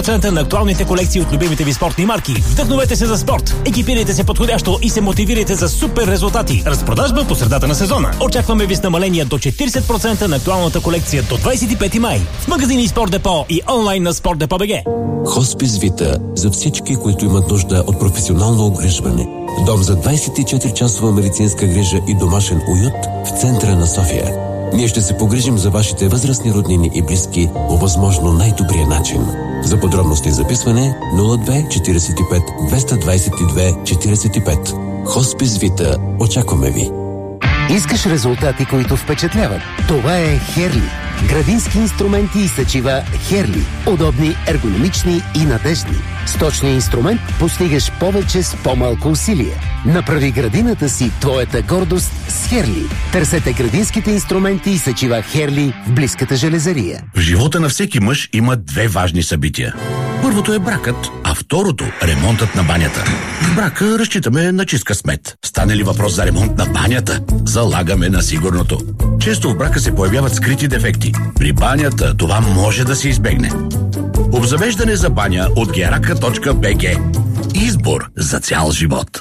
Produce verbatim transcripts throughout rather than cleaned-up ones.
процента на актуалните колекции от любимите ви спортни марки. Вдъхновете се за спорт, екипирайте се подходящо и се мотивирайте за супер резултати. Разпродажба по средата на сезона. Очакваме ви с намаление до четиридесет процента на актуалната колекция до двадесет и пети май. В магазини Спорт Депо и онлайн на Спорт Депо БГ. Хоспис Вита за всички, които имат нужда от професионално обгрижване. Дом за двадесет и четири часова медицинска грижа и домашен уют в центъра на София. Ние ще се погрижим за вашите възрастни роднини и близки по възможно най-добрия начин. За подробности и записване нула две четиридесет и пет двеста двадесет и две четиридесет и пет. Хоспис Вита. Очакваме ви. Искаш резултати, които впечатляват? Това е Херли. Градински инструменти и съчива Херли. Удобни, ергономични и надеждни. С точния инструмент постигаш повече с по-малко усилие. Направи градината си твоята гордост с Херли. Търсете градинските инструменти и съчива Херли в близката железария. В живота на всеки мъж има две важни събития. Първото е бракът, а второто – ремонтът на банята. В брака разчитаме на чист късмет. Стане ли въпрос за ремонт на банята? Залагаме на сигурното. Често в брака се появяват скрити дефекти. При банята това може да се избегне. Обзавеждане за баня от герака точка би джи. Избор за цял живот.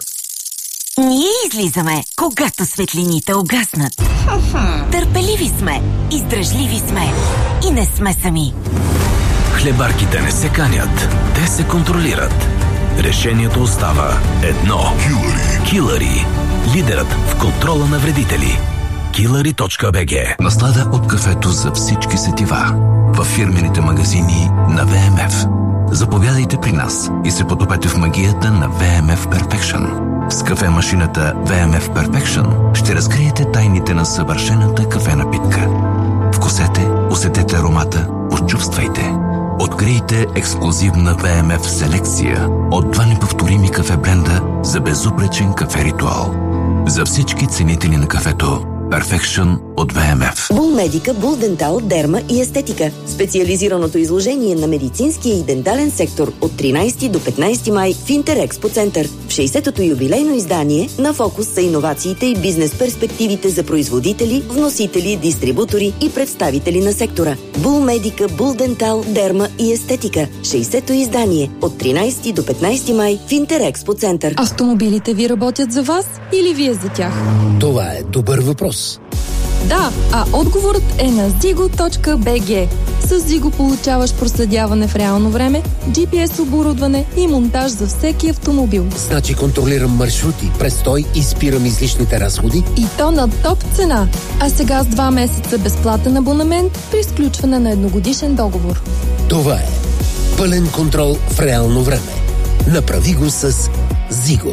Ние излизаме, когато светлините угаснат. Търпеливи сме, издръжливи сме и не сме сами. Хлебарките не се канят, те се контролират. Решението остава едно. Килъри. Килъри. Лидерът в контрола на вредители. килъри точка би джи. Наслада от кафето за всички сетива. Във фирмените магазини на Ви Ем Еф. Заповядайте при нас и се потопете в магията на Ви Ем Еф Perfection. С кафе-машината Ви Ем Еф Perfection ще разкриете тайните на съвършената кафе напитка. Вкусете, усетете аромата, почувствайте. Открийте ексклузивна Ви Ем Еф селекция от два неповторими кафе бленда за безупречен кафе ритуал. За всички ценители на кафето, Perfection от Ви Ем Еф. Бул Медика, Бул Дентал, Дерма и Естетика. Специализираното изложение на медицинския и дентален сектор от тринадесети до петнадесети май в Интерекспо център. В шейсетото юбилейно издание на фокус са иновациите и бизнес перспективите за производители, вносители, дистрибутори и представители на сектора. Бул Медика, Бул Дентал, Дерма и Естетика. шейсето издание от тринадесети до петнадесети май в Интерекспо център. Автомобилите ви работят за вас или вие за тях? Това е добър въпрос. Да, а отговорът е на зиго точка би джи. С Зиго получаваш проследяване в реално време, Джи Пи Ес оборудване и монтаж за всеки автомобил. Значи контролирам маршрути, престой и спирам излишните разходи. И то на топ цена. А сега с два месеца безплатен абонамент при сключване на едногодишен договор. Това е пълен контрол в реално време. Направи го с Зиго.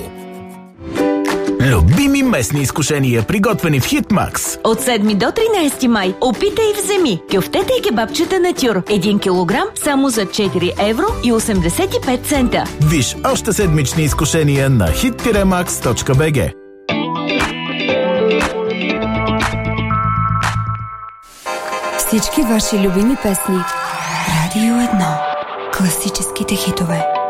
Любими местни изкушения, приготвени в Хитмакс. От седми до тринадесети май опитай и вземи кюфтета и кебабчета на Тюр. един килограм само за четири евро и осемдесет и пет цента. Виж още седмични изкушения на хит макс точка би джи. Всички ваши любими песни. Радио едно. Класическите хитове.